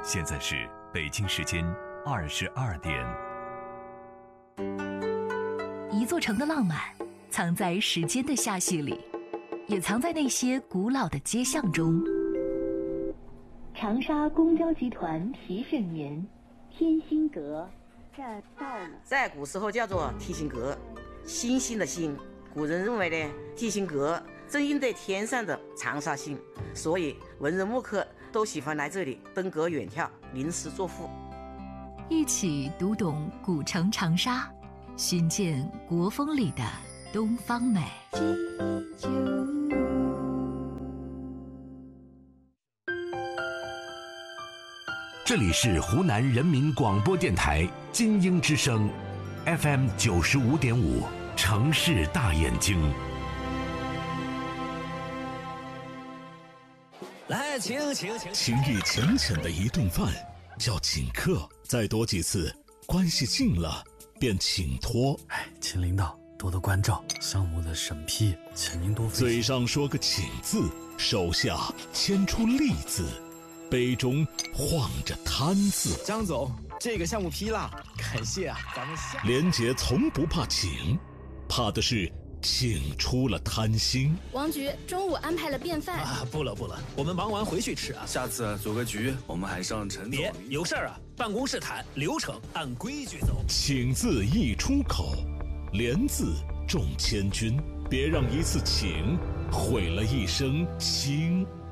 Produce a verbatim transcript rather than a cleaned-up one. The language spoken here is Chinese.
现在是北京时间二十二点。 一座城的浪漫藏在时间的罅隙里，也藏在那些古老的街巷中。 长沙公交集团提示您，天心阁站到了。 在古时候叫做提心阁，星星的星。古人认为呢，提心阁正应对天上的长沙星，所以文人墨客都喜欢来这里登阁远眺，吟诗作赋。 一起读懂古城长沙，寻见国风里的东方美。 这里是湖南人民广播电台金鹰之声 F M 九十五点五，城市大眼睛。 来，请请请， 情意浅浅的一顿饭叫请客，再多几次，关系近了便请托。 哎，秦领导多多关照，项目的审批，请您多费心。 嘴上说个请字，手下牵出利字，杯中晃着贪字。 张总，这个项目批了，感谢啊，咱们下。 连杰从不怕请，怕的是请出了贪心。 王局中午安排了便饭啊，不了不了，我们忙完回去吃啊。 下次组个局，我们还上陈总。 别有事儿啊，办公室谈，流程按规矩走。 请字一出口，连字重千钧，别让一次请毁了一生情。